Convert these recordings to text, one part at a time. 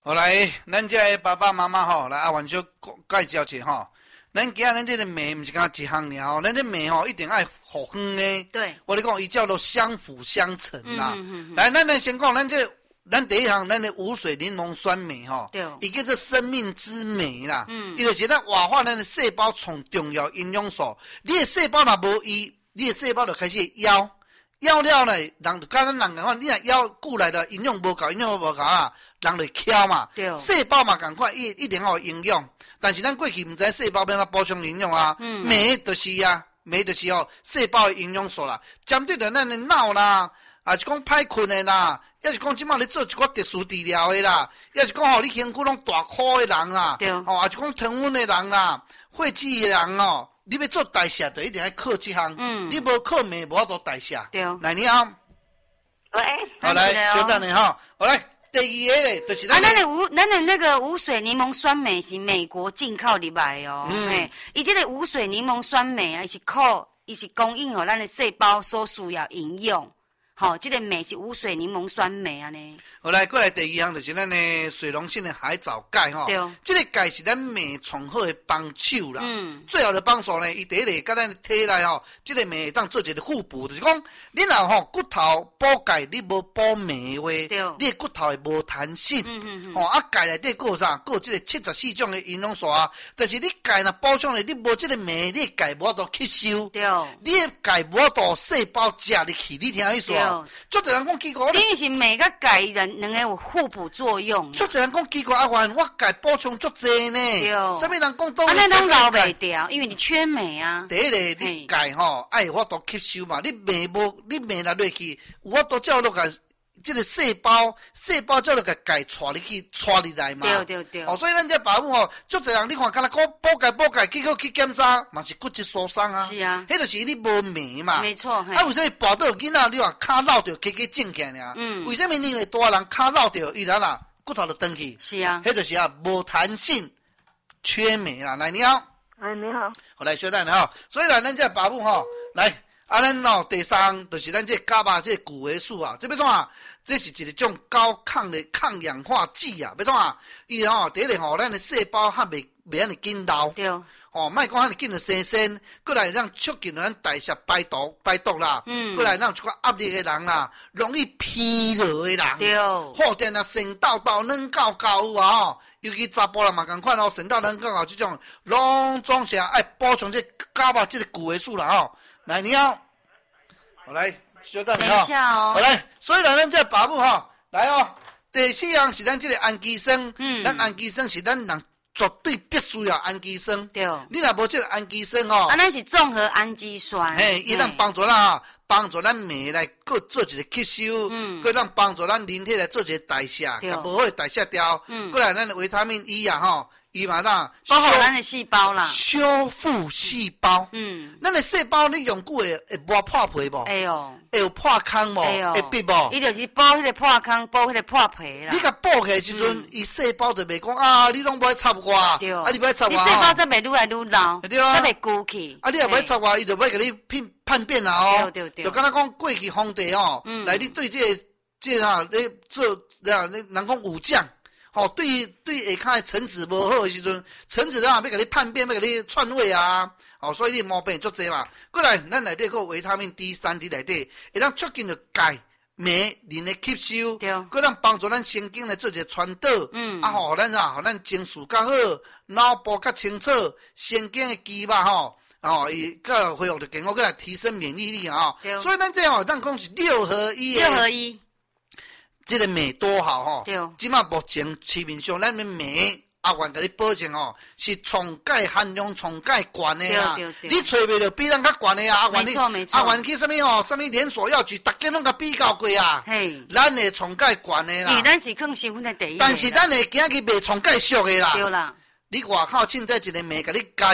后来，咱这的爸爸妈妈吼，来阿元小介绍一下吼。咱今仔咱这个糜毋是干一项尔，咱这糜吼一定爱互远的。 对， 我咧讲，伊叫做相辅相成啦。来，咱先讲咱第一项，咱的无水柠檬酸镁吼，伊叫做生命之镁啦。伊就是咱活化咱的细胞从重要营养素。你的细胞若无伊，你的细胞就开始枵。枵了呢，人就甲咱人共款，你若枵久来的营养无够啊，人就翘嘛。细胞嘛共款，一定要有营养。但是咱过去毋知细胞要怎补充营养啊，镁就是啊，镁就是细胞的营养素啦。针对着咱的脑啦，也是讲歹困的啦，也是讲即摆咧做一寡特殊治疗的啦，也是讲你身躯拢大块的人啦，也是讲糖分的人啦，血脂的人哦。你要做代谢，就一定要靠这项。你无靠镁，无法度代谢。 对。 来，你好。 喂。 好，来，稍等你哈。好来，第二个咧，就是咱的那个无水柠檬酸镁是美国进口入来哦。伊这个无水柠檬酸镁啊，伊是供应互咱的细胞所需要营养。好，这个镁是无水柠檬酸镁啊呢。 好来，过来第二项就是咱的水溶性的海藻钙哈。对。这个钙是咱镁从好的帮手啦。最后的帮助呢，伊第一个甲咱体内吼，这个镁会当做一个互补，就是讲，你若吼骨头补钙，你无补镁的话，你的骨头会无弹性。钙内底还有啥？还有这个74种的营养素啊。但是你钙若补充咧，你无这个镁，你的钙无法度吸收。对。你的钙无法度细胞食入去，你听意思啊？足侪人讲奇怪， 等于是镁甲钙两个有互补作用。 足侪人讲奇怪，阿元我钙补充足侪呢。什么人讲都？ 那拢留袂掉，因为你缺镁啊。 第一个，你钙吼爱有法度吸收嘛，你镁若落去，有法度照落个这个细胞照落个钙带入来嘛。对。所以咱这爸母吼，足侪人你看，敢若讲补钙，结果去检查，嘛是骨质疏松啊。是啊。迄就是你无镁嘛。没错。为什么跋倒囡仔你话骹落着，起正起来尔？为什么因为大人骹落着，伊然啦骨头就断去？是啊。迄就是无弹性，缺镁啦。来，你好。 你好。 好，来，小等哈。所以啦，咱这爸母吼，来。咱第三就是咱这伽马这谷维素啊，这要怎啊？这是一种高抗的抗氧化剂啊，要怎啊？伊第一个咱的细胞还袂安尼紧老，对，莫讲安尼紧就生，过来让促进咱代谢排毒啦，过来让一寡压力的人啦，容易疲劳的人，对，好电啊，神道软高有啊，尤其查甫人嘛共款神道软高这种，拢总是爱补充这伽马这个谷维素啦来，你好，我来，稍等一下哦。 好来，所以咱这爸母来第四项是咱这个氨基酸，咱氨基酸是咱人绝对必须要氨基酸。对。你若无这个氨基酸咱是综合氨基酸。 伊能帮助咱镁来搁做一个吸收，搁能帮助咱人体来做一个代谢，甲无好的代谢掉。过来咱的维他命 E 啊伊嘛保护咱的细胞啦， 修复细胞。咱的细胞你用久会无破皮无？会有破空无？会闭无？ 伊就是补迄个破空，补迄个破皮啦。 你甲补起的时阵，伊细胞就袂讲啊，你拢无爱插我，你无爱插我。 你细胞则袂愈来愈老， 对啊， 则袂枯去。 你若无爱插我，伊就要甲你叛变啦对。就敢若讲过去皇帝来你对这你做人讲武将。对下骹的臣子无好的时阵，臣子要甲你叛变，要甲你篡位啊！所以你毛病足济嘛。过来，咱内底个维他命 D3伫内底，会当促进着钙、镁磷的吸收，过当帮助咱神经来做一个传导。互咱情绪较好，脑部较清楚，神经的肌肉伊较恢复着健康，过来提升免疫力所以咱这咱讲是6合1。这个镁多好即马目前市面上咱的镁阿元甲你保证是从钙含量从钙高的啊，你找袂到比咱较高的啊，阿元阿元去什么连锁药局，大家拢甲比较过啊，咱的从钙高的啦， 咱是更身份的第一， 但是咱的今日卖从钙俗的啦，对啦，你外口凊彩一个镁甲你加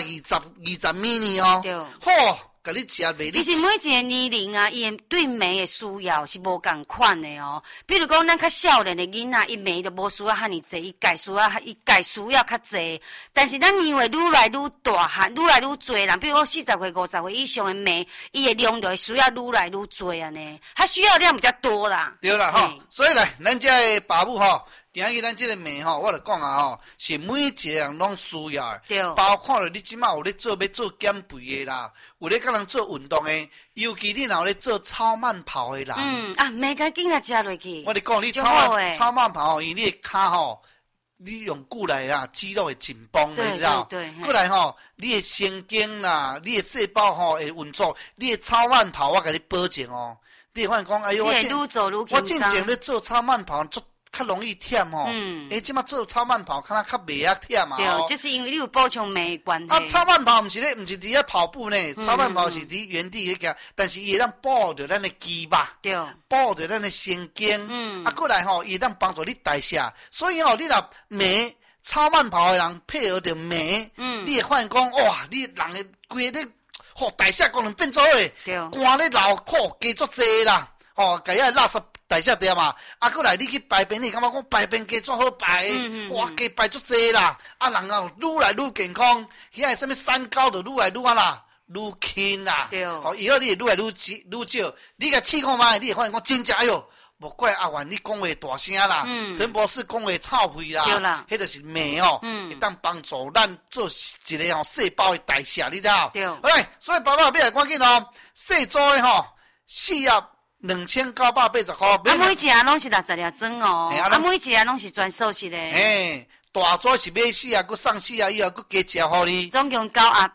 20 ml 对，好。甲你食袂， 其实每一个年龄啊，伊对镁的需要是无共款的比如讲，咱较少年的囡仔，伊镁就无需要遐尼济，伊钙需要较济。但是咱年岁愈来愈大汉，愈来愈侪人，比如讲40岁、50岁以上的镁，伊的量就会需要愈来愈侪啊呢。它需要量比较多啦。 对啦所以呢，咱这爸母今日咱这个酶吼，我就讲啊吼，是每一个人拢需要的， 对， 包括了你即马有咧要做减肥的啦，有咧甲人做运动的，尤其你若有咧做超慢跑的人， 每个紧啊食落去。 我咧讲你超慢跑吼，因为你的骹吼，你用久来啊，肌肉会紧绷，你知道？ 对。 过来吼，你的神经啦，你的细胞吼会运作，你的超慢跑我甲你保证哦，你会发现讲，哎呦，我进前咧做超慢跑较容易忝吼，即马做超慢跑，看较袂遐忝嘛。 对，就是因为你有补充酶的关系。 超慢跑毋是伫遐跑步呢，超慢跑是伫原地迄个，但是伊会当保护着咱的肌肉， 对， 保护着咱的神经，过来吼，伊会当帮助你代谢，所以吼，你若酶超慢跑的人配合着酶，你会发现讲，哇，你人的规个吼代谢功能变做诶，汗咧流苦加足济啦，吼，甲遐垃圾代谢掉嘛，过来你去排便，你感觉讲排便加足好排，哇，加排足济啦，人啊愈来愈健康，遐什么三高就愈来愈啦，愈轻啦， 对， 以后你会愈来愈少，你甲试看觅，你会发现讲真正哟。莫怪阿元你讲话大声啦，陈博士讲话臭屁啦， 对啦， 迄就是酶哦，会当帮助咱做一个吼细胞的代谢，你知道？ 对。 好嘞，所以爸爸要来赶紧哦，细组的吼4叶2980块。 每一盒拢是60粒装哦，每一盒拢是全素食的。 大组是买4叶，佮送4叶以后，佮加食互你。 总共9盒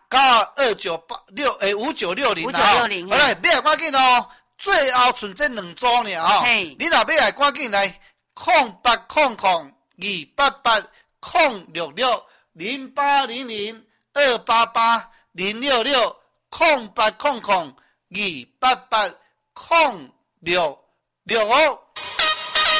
5960。 5960。 好嘞，要来赶紧哦。最后剩这2组呢吼，你若要来赶紧来0800288008002880660800288066。